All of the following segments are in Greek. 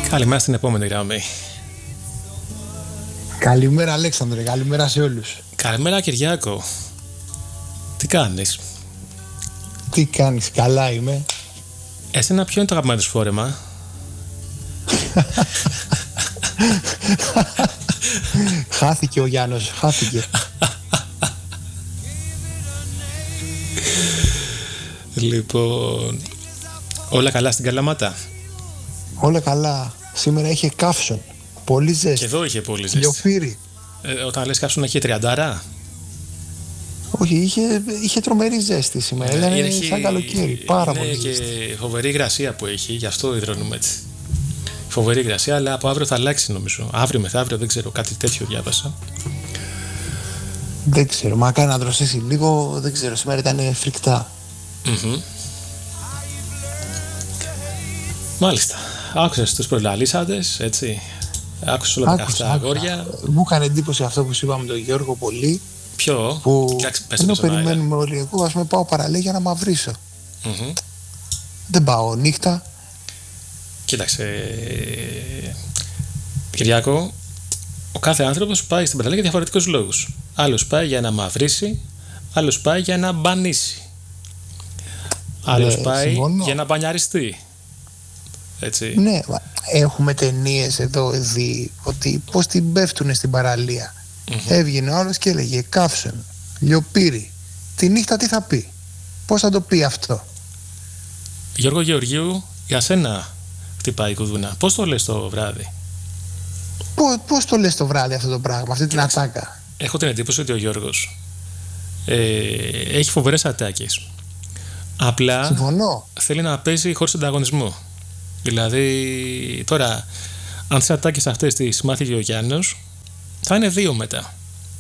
Καλημέρα στην επόμενη γραμμή. Καλημέρα Αλέξανδρε, καλημέρα σε όλους. Καλημέρα Κυριάκο. Τι κάνεις? Τι κάνεις, καλά είμαι. Εσένα ποιο είναι το αγαπημένο σου φόρεμα? Χάθηκε ο Γιάννος, χάθηκε. Λοιπόν, όλα καλά στην Καλαμάτα? Όλα καλά. Σήμερα είχε καύσον. Πολύ ζέστη. Και εδώ είχε πολύ ζέστη. Λιοφύρι. Όταν λες καύσον είχε 30. Όχι, είχε τρομερή ζέστη σήμερα. Ήταν σαν καλοκαίρι. Πάρα πολύ ζέστη. Και φοβερή υγρασία που έχει, γι' αυτό υδρώνουμε έτσι. Φοβερή υγρασία, αλλά από αύριο θα αλλάξει νομίζω. Αύριο μεθαύριο, δεν ξέρω, κάτι τέτοιο διάβασα. Δεν ξέρω, μακάρι να δροσίσει λίγο, δεν ξέρω, σήμερα ήταν φρικτά. Μάλιστα. Άκουσες τους προλαλήσαντες, έτσι. Άκουσες όλα τα καυτά αγόρια. Μου έκανε εντύπωση αυτό που σου είπαμε τον Γιώργο πολύ. Ποιο? Που ενώ περιμένουμε όλοι, εγώ ας πούμε πάω παραλία για να μαυρίσω. Δεν πάω νύχτα. Κοίταξε, Κυριάκο, ο κάθε άνθρωπος πάει στην παραλία για διαφορετικούς λόγους. Άλλος πάει για να μαυρίσει, άλλος πάει για να μπανίσει, άλλος πάει για να μπανιαριστεί. Έτσι. Ναι, έχουμε ταινίες εδώ δει ότι πως την πέφτουνε στην παραλία. Έβγαινε ο άλλος και έλεγε καύσον, λιοπύρι. Τη νύχτα τι θα πει? Πώς θα το πει αυτό? Γιώργο Γεωργίου, για σένα χτυπάει η κουδούνα. Πώς το λες το βράδυ? Πώς το λες το βράδυ αυτό το πράγμα, αυτή την ατάκα? Έχω την εντύπωση ότι ο Γιώργος έχει φοβερές ατάκες. Απλά συμφωνώ. Θέλει να παίζει χωρίς ανταγωνισμό. Δηλαδή τώρα, αν τις ατάκες αυτές τις μάθει ο Γιάννος, θα είναι 2 μετά.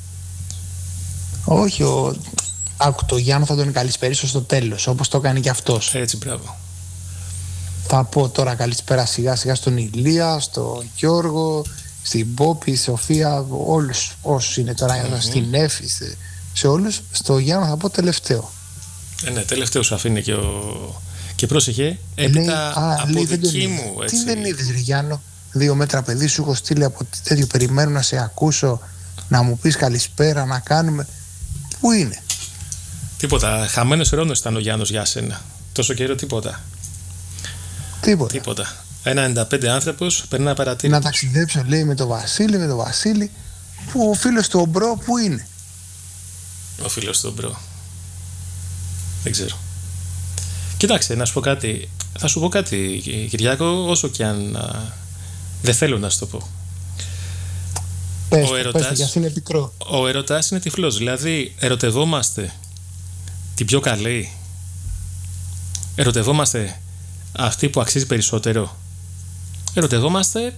Όχι, άκου, το Γιάννο θα τον καλησπερίσω στο τέλος, όπως το έκανε και αυτός. Έτσι, μπράβο. Θα πω τώρα καλησπέρα σιγά σιγά στον Ηλία, στον Γιώργο, στην Πόπη, στη Σοφία, όλους όσους είναι τώρα, στην Εφη, σε όλους. Στο Γιάννο θα πω τελευταίο. Ναι, τελευταίο σου αφήνει και πρόσεχε, έπειτα από δική μου. Έτσι. Τι δεν είδες ρε Γιάννο? 2 μέτρα παιδί σου έχω στείλει από τέτοιο, περιμένω να σε ακούσω, να μου πεις καλησπέρα, να κάνουμε. Πού είναι? Τίποτα, χαμένος χρόνος ήταν ο Γιάννος για σένα. Τόσο καιρό τίποτα. Τίποτα. Ένα 95 άνθρωπος περνά παρατήρητος. Να ταξιδέψω λέει με τον Βασίλη, που ο φίλος του Ομπρό που είναι? Ο φίλος του Ομπρό. Δεν ξέρω. Κοιτάξτε, να σου πω κάτι. Θα σου πω κάτι, Κυριάκο, όσο και αν δεν θέλω να σου το πω. Πες, γιατί είναι πικρό. Ο ερωτάς είναι τυφλός. Δηλαδή, ερωτευόμαστε την πιο καλή? Ερωτευόμαστε αυτή που αξίζει περισσότερο? Ερωτευόμαστε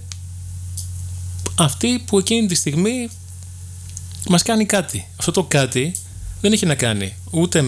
αυτή που εκείνη τη στιγμή μας κάνει κάτι. Αυτό το κάτι δεν έχει να κάνει ούτε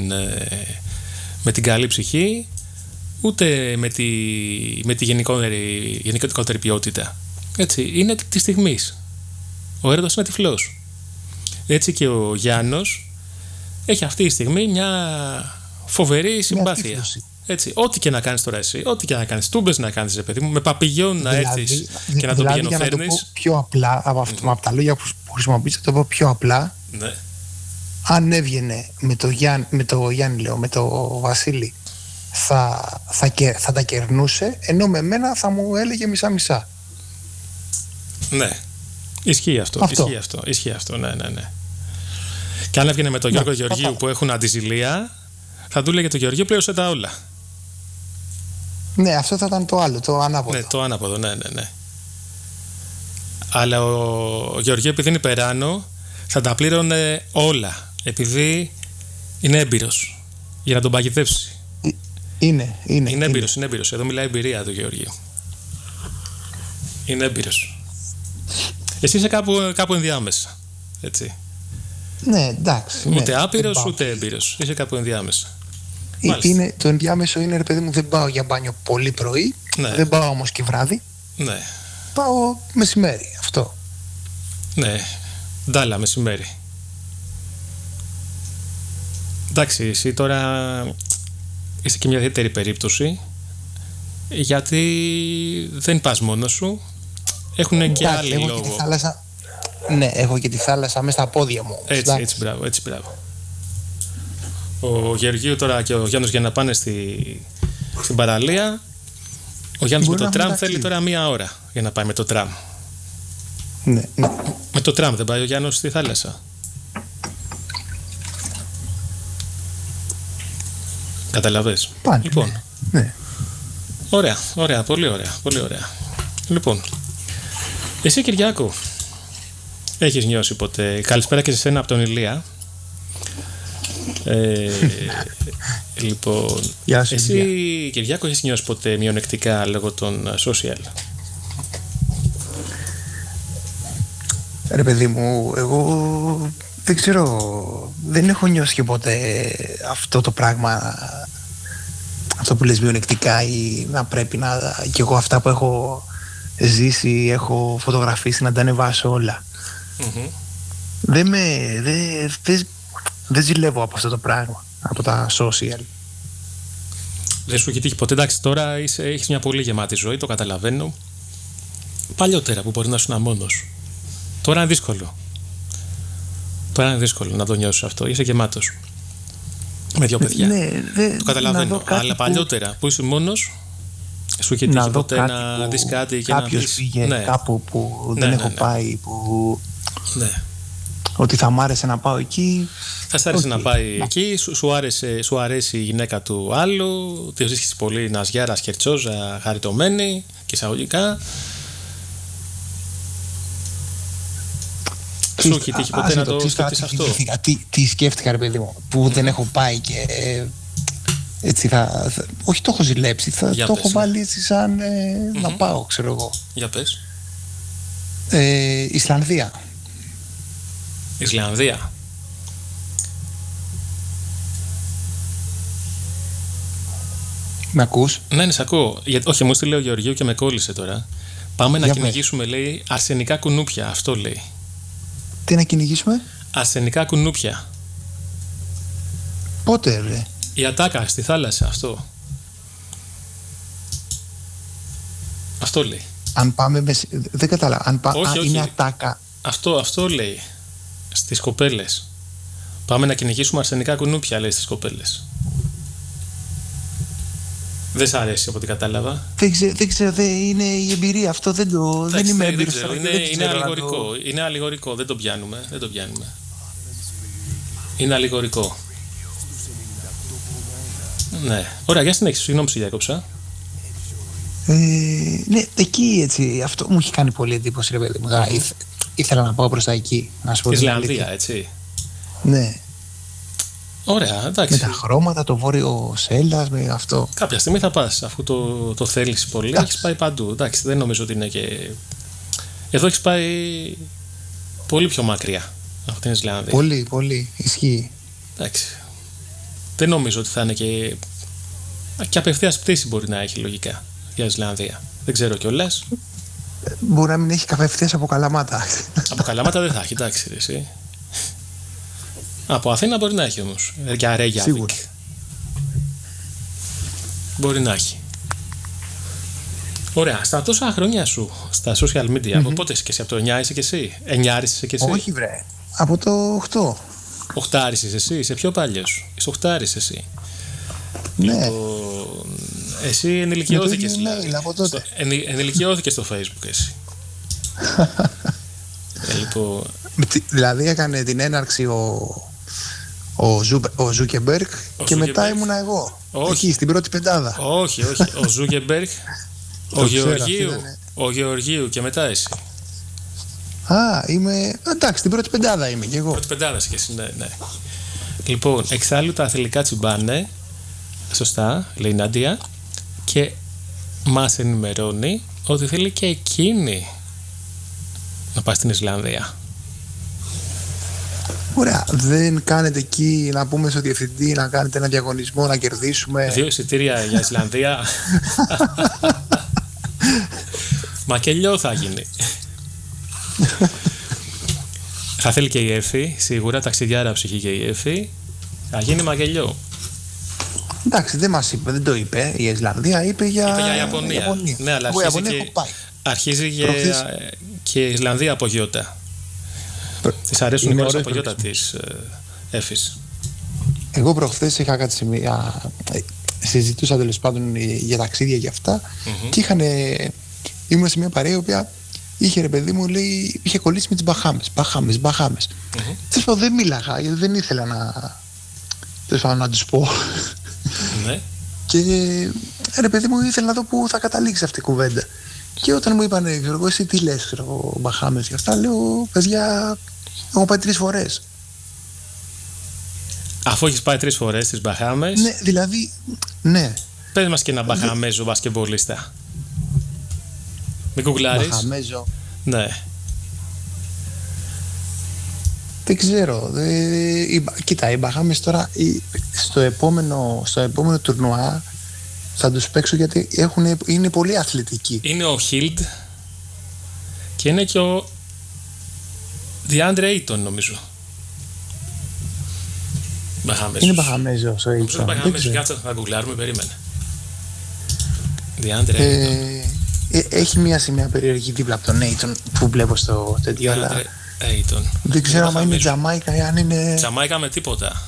με την καλή ψυχή, ούτε με τη γενικότερη ποιότητα. Έτσι, είναι τη στιγμής. Ο έρωτας είναι τυφλός. Έτσι και ο Γιάννος έχει αυτή τη στιγμή μια φοβερή συμπάθεια. Έτσι, ό,τι και να κάνεις τώρα εσύ, ό,τι και να κάνεις, τούμπες να κάνεις, ρε παιδί μου, με παπηγιόν να έρθεις και να τον πηγαίνω φέρνεις. Για να το πω πιο απλά, από τα λόγια που χρησιμοποιήσω, το πω πιο απλά. Ναι. Αν έβγαινε με το Βασίλη, θα τα κερνούσε, ενώ με μένα θα μου έλεγε μισά-μισά. Ναι. Ισχύει αυτό. Ναι. Και αν έβγαινε με τον Γιώργο Γεωργίου που έχουν αντιζηλία, θα του έλεγε το Γεωργίου πλήρωσε τα όλα. Ναι, αυτό θα ήταν το άλλο, το ανάποδο. Ναι, το ανάποδο, ναι. Αλλά ο Γεωργίου, επειδή είναι υπεράνω, θα τα πλήρωνε όλα. Επειδή είναι έμπειρος. Για να τον παγιδεύσει. Είναι έμπειρος. Εδώ μιλάει εμπειρία του Γεωργίου. Είναι έμπειρος. Εσύ είσαι κάπου ενδιάμεσα. Έτσι. Ναι, εντάξει. Ούτε άπειρος, ούτε έμπειρος. Είσαι κάπου ενδιάμεσα. Το ενδιάμεσο είναι, ρε παιδί μου, δεν πάω για μπάνιο πολύ πρωί. Ναι. Δεν πάω όμως και βράδυ. Ναι. Πάω μεσημέρι, αυτό. Ναι, ντάλα μεσημέρι. Εντάξει, εσύ τώρα είσαι και μια ιδιαίτερη περίπτωση, γιατί δεν πας μόνος σου. Έχουν και άλλοι λόγο. Και τη θάλασσα, ναι, έχω και τη θάλασσα μέσα στα πόδια μου. Έτσι, μπράβο. Ο Γεωργίου τώρα και ο Γιάννος για να πάνε στην παραλία. Ο Γιάννης με το τραμ θέλει τώρα 1 ώρα για να πάει με το τραμ. Ναι. Με το τραμ δεν πάει ο Γιάννος στη θάλασσα? Καταλαβες? Πάνε, λοιπόν. Ναι. Ωραία, πολύ ωραία. Λοιπόν, εσύ Κυριάκο, έχεις νιώσει ποτέ? Καλησπέρα και σε σένα από τον Ηλία. Λοιπόν, εσύ Κυριάκο, έχεις νιώσει ποτέ μειονεκτικά λόγω των social? Ρε παιδί μου, εγώ δεν ξέρω, δεν έχω νιώσει και ποτέ αυτό το πράγμα, αυτό που λες μειονεκτικά, ή να πρέπει να, και εγώ αυτά που έχω ζήσει, έχω φωτογραφίσει, να τα ανεβάσω όλα. Mm-hmm. Δεν ζηλεύω από αυτό το πράγμα, από τα social. Δεν σου έχει τύχει ποτέ? Εντάξει, τώρα έχεις μια πολύ γεμάτη ζωή, το καταλαβαίνω. Παλιότερα που μπορεί να ήσουν μόνος. Τώρα είναι δύσκολο να το νιώσεις αυτό. Είσαι γεμάτος με 2 παιδιά. Ναι, το καταλαβαίνω. Αλλά παλιότερα που είσαι μόνος, σου είχε τύχει ποτέ να δεις κάτι και κάποιος να πεις? Πήγε κάπου που δεν έχω πάει, που ότι θα μ' άρεσε να πάω εκεί. Θα σ' άρεσε να πάει εκεί, σου αρέσει η γυναίκα του άλλου, τη βρίσκεις πολύ ναζιάρα, σκερτσόζα, χαριτωμένη και εισαγωγικά. Σου έχει τύχει ποτέ να το σκεφτείς αυτό? Τι σκέφτηκα, ρε παιδί μου, που δεν έχω πάει και έτσι όχι, το έχω ζηλέψει, το έχω βάλει έτσι σαν να πάω, ξέρω εγώ. Για πες. Ισλανδία. Με ακούς? Ναι, σε ακούω. Όχι, μου στείλε ο Γεωργίου και με κόλλησε τώρα. Πάμε να κυνηγήσουμε, λέει, αρσενικά κουνούπια. Αυτό λέει. Τι να κυνηγήσουμε? Αρσενικά κουνούπια. Πότε, ρε? Η ατάκα στη θάλασσα, αυτό. Αυτό λέει. Αν πάμε δεν κατάλαβα. Όχι. Είναι ατάκα. Αυτό λέει. Στις κοπέλες. Πάμε να κυνηγήσουμε αρσενικά κουνούπια, λέει, στις κοπέλες. Δεν σ' αρέσει από ό,τι κατάλαβα? Δεν ξέρω, είναι η εμπειρία αυτό, δεν είμαι έμπειρος. Είναι αλληγορικό, δεν το πιάνουμε. Είναι αλληγορικό. Ναι. Ωραία, για συνέχιση, συγγνώμη που διάκοψα. Ναι, εκεί έτσι, αυτό μου έχει κάνει πολύ εντύπωση, ρε παιδί μου. Ήθελα να πάω προς τα εκεί, να σου πω. Ισλανδία, έτσι. Ναι. Ωραία, εντάξει. Με τα χρώματα, το βόρειο Σέλλας, με αυτό. Κάποια στιγμή θα πας, αφού το θέλεις πολύ. Έχεις πάει παντού. Εντάξει, δεν νομίζω ότι είναι και. Εδώ έχεις πάει πολύ πιο μακριά από την Ισλανδία. Πολύ, πολύ. Ισχύει. Εντάξει. Δεν νομίζω ότι θα είναι και. Και απευθείας πτήση μπορεί να έχει λογικά για Ισλανδία. Δεν ξέρω κιόλας. Μπορεί να μην έχει απευθείας από Καλαμάτα. Από Καλαμάτα δεν θα έχει, εντάξει, εσύ. Από Αθήνα μπορεί να έχει όμως. Για Ρέγιαβικ. Μπορεί να έχει. Ωραία. Στα τόσα χρόνια σου στα social media, από πότε είσαι και εσύ? Από το 9 είσαι και εσύ? 9 είσαι και εσύ? Όχι, βρε. Από το 8. 8 είσαι εσύ? Είσαι πιο παλιός? Είσαι 8 εσύ? Ναι. Εσύ ενηλικιώθηκες δηλαδή. Από τότε. Ενηλικιώθηκες στο Facebook εσύ. Λοιπόν. Δηλαδή έκανε την έναρξη ο Ζούκεμπεργκ και μετά ήμουνα εγώ. Όχι. Εκεί στην πρώτη πεντάδα. Όχι. Ο Ζούκεμπεργκ, ο Γεωργίου και μετά εσύ. Είμαι. Εντάξει, στην πρώτη πεντάδα είμαι και εγώ. Πρώτη πεντάδα και εσύ, ναι. Λοιπόν, εξάλλου τα αθλητικά τσιμπάνε. Σωστά, λέει η Νάντια. Και μας ενημερώνει ότι θέλει και εκείνη να πάει στην Ισλανδία. Ωραία. Δεν κάνετε εκεί να πούμε στο διευθυντή να κάνετε ένα διαγωνισμό να κερδίσουμε? 2 εισιτήρια για Ισλανδία. Μακελιό θα γίνει. Θα θέλει και η Εφη, σίγουρα, ταξιδιάρα ψυχή και η Εφη. Θα γίνει μακελιό. Εντάξει, δεν το είπε η Ισλανδία, είπε για Ιαπωνία. Ναι, αλλά αρχίζει και η Ισλανδία απογειώτα. Της αρέσουν οι χώρες απογειώτα της Έφης. Εγώ προχθές είχα κάτι σε μια... συζητούσα τέλος πάντων για ταξίδια και αυτά και ήμουν σε μια παρέα η οποία είχε, ρε παιδί μου, λέει, είχε κολλήσει με τις Μπαχάμες. Τέλος πάντων δεν μίλαγα γιατί δεν ήθελα να τους πω. Ναι. Και ρε παιδί μου, ήθελα να δω πού θα καταλήξει αυτή η κουβέντα. Και όταν μου είπαν, εγώ, εσύ τι λες, Μπαχάμες και αυτά, λέω, παιδιά, έχω πάει 3 φορές. Αφού έχεις πάει 3 φορές στις Μπαχάμες. Ναι, δηλαδή, ναι. Πες μας και ένα Μπαχαμέζο μπασκετμπολίστα. Μην κουκλάρεις. Μπαχαμέζο. Ναι. Δεν ξέρω. Κοίτα, οι Μπαχάμες τώρα στο επόμενο τουρνουά θα τους παίξω γιατί είναι πολύ αθλητικοί. Είναι ο Χίλντ και είναι και ο DeAndre Ayton, νομίζω. Μπαχαμέζος. Είναι Μπαχαμέζος ο Ayton. Μπαχαμέζος, κάτσε να γκουγκλάρουμε, περίμενε. DeAndre Ayton. Έχει μια σημαία περίεργη δίπλα από τον Ayton που βλέπω στο τέτοιο, αλλά Ayton. Δεν ξέρω αν είναι Τζαμάικα ή αν είναι... Τζαμάικα με τίποτα.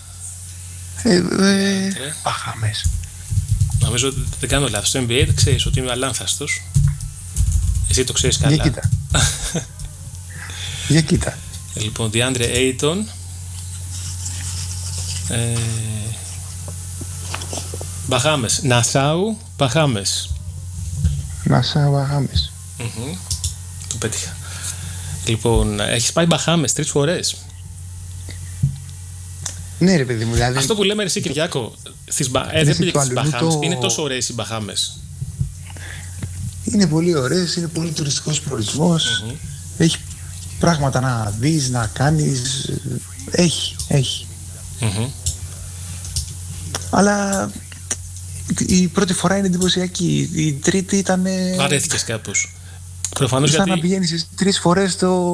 Μπαχάμες. Νομίζω ότι δεν κάνω λάθος. Στο NBA δεν ξέρεις ότι είμαι αλάνθαστος. Εσύ το ξέρεις καλά. Για κοίτα. Λοιπόν, DeAndre Ayton. Μπαχάμες. Νασάου, Μπαχάμες. Νασάου, Μπαχάμες. Το πέτυχα. Λοιπόν, έχεις πάει Μπαχάμες 3 φορές. Ναι, ρε παιδί μου, δηλαδή. Αυτό που λέμε εσύ, Κυριάκο, δεν πήγε στις Μπαχάμες. Είναι τόσο ωραίες οι Μπαχάμες. Είναι πολύ ωραίες, είναι πολύ τουριστικός προορισμός. Έχει πράγματα να δεις, να κάνεις. Έχει. Αλλά η πρώτη φορά είναι εντυπωσιακή. Η τρίτη ήταν. Βαρέθηκες κάπως. Προφανώς γιατί. Σαν να πηγαίνεις 3 φορές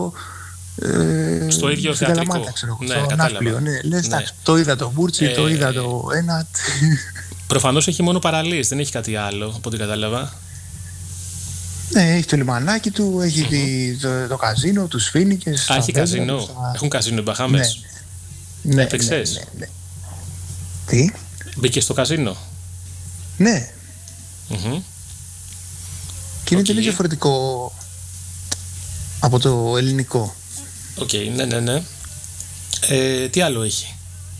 στο ίδιο θεατρικό. Ναι, κατάλαβα. Λες, ναι. Το είδα το Μπούρτσι, το είδα το Ένατ. Προφανώς έχει μόνο παραλίες, δεν έχει κάτι άλλο, από ό,τι κατάλαβα. Ναι, έχει το λιμανάκι του, έχει το καζίνο, τους φοίνικες. Έχει καζίνο. Έχουν καζίνο οι Μπαχάμες. Ναι. Έπαιξες. Ναι. Τι? Μπήκε στο καζίνο. Ναι. Και είναι τελείως διαφορετικό από το ελληνικό. Οκ, ναι. Τι άλλο έχει?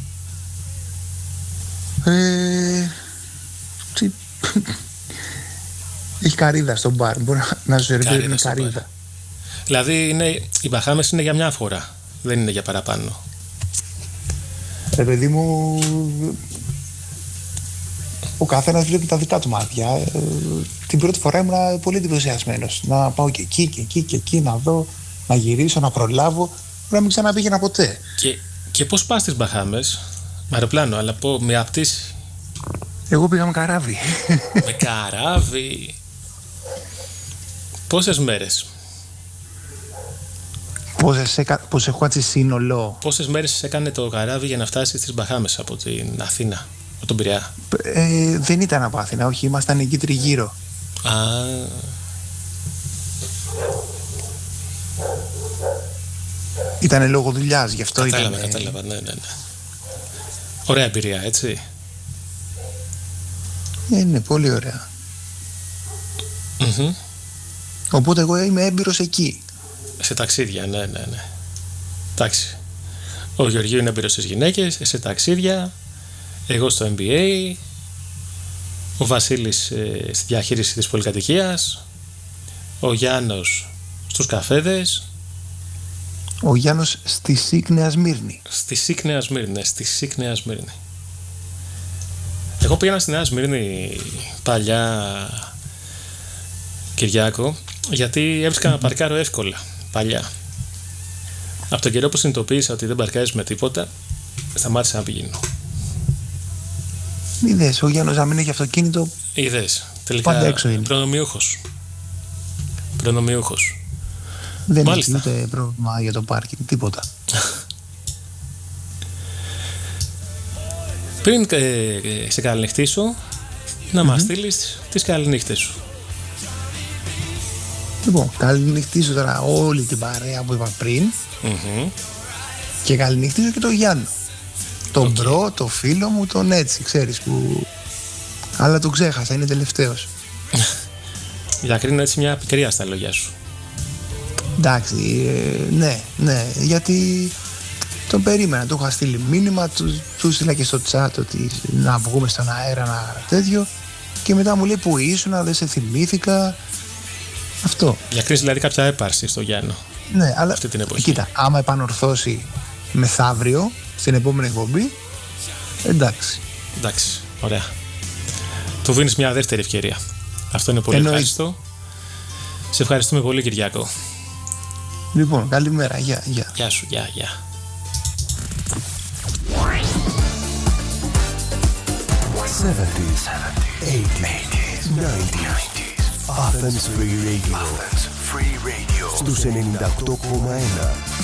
Έχει καρύδα στο μπαρ. Μπορεί να σου σερβίρει με καρύδα. Δηλαδή οι Μπαχάμες είναι για μια φορά. Δεν είναι για παραπάνω. Ρε παιδί μου, ο καθένας βλέπει τα δικά του μάτια. Την πρώτη φορά ήμουν πολύ εντυπωσιασμένος. Να πάω και εκεί, να δω, να γυρίσω, να προλάβω. Μπορεί να μην ξαναπήγαινα ποτέ. Και πώς πας στις Μπαχάμες? Με αεροπλάνο, αλλά με απτήσει. Εγώ πήγα με καράβι. Με καράβι. Πόσες μέρες? Πώς έχω έτσι σύνολο. Πόσες μέρες έκανε το καράβι για να φτάσει στις Μπαχάμες από την Αθήνα, από τον Πειραιά? Δεν ήταν από Αθήνα, όχι, ήμασταν εκεί τριγύρω. Ήτανε λόγω δουλειάς, γι' αυτό Κατάλαβα, ναι. Ωραία εμπειρία, έτσι. Είναι πολύ ωραία. Οπότε εγώ είμαι έμπειρος εκεί. Σε ταξίδια, ναι. Εντάξει. Ο Γεωργίου είναι έμπειρος στις γυναίκες, σε ταξίδια. Εγώ στο MBA. Ο Βασίλης στη διαχείριση της πολυκατοικίας. Ο Γιάννος στους καφέδες. Ο Γιάννος στη ΣΥΚ Νέα Σμύρνη. Στη ΣΥΚ Νέα Σμύρνη. Εγώ πήγαινα στη Νέα Σμύρνη παλιά, Κυριάκο, γιατί έβρισκα να παρκάρω εύκολα παλιά. Από τον καιρό που συνειδητοποίησα ότι δεν παρκάρεις με τίποτα, σταμάτησα να πηγαίνω. Είδες, ο Γιάννος να μην έχει αυτοκίνητο. Είδες, τελικά πάντα έξω είναι. Προνομιούχος. Δεν έχει ούτε πρόβλημα για το πάρκινγκ, τίποτα. Πριν σε καληνυχτήσω, να μας στείλεις τις καληνύχτες σου. Λοιπόν, καληνυχτήσω τώρα όλη την παρέα που είπα πριν. Και καληνυχτίζω και τον Γιάννο. Τον μπρο, το φίλο μου, τον έτσι, ξέρεις που... Αλλά τον ξέχασα, είναι τελευταίος. Διακρίνω έτσι μια πικρία στα λόγια σου. Εντάξει, ναι, γιατί τον περίμενα, του είχα στείλει μήνυμα, του στείλα και στο chat ότι να βγούμε στον αέρα, ένα τέτοιο, και μετά μου λέει που ήσουνα, δεν σε θυμήθηκα. Αυτό. Διακρίνεις δηλαδή κάποια έπαρση στο Γιάννο. Ναι, αλλά αυτή την εποχή. Κοίτα, άμα επανορθώσει μεθαύριο στην επόμενη εκπομπή, εντάξει, ωραία. Του δίνεις μια δεύτερη ευκαιρία. Αυτό είναι πολύ ευχάριστο. Σε ευχαριστούμε πολύ, Κυριάκο. Λοιπόν, καλημέρα, γεια. Γεια σου, γεια. 70s, 80s, 90s. Athens Free Radio. Στους 98,1.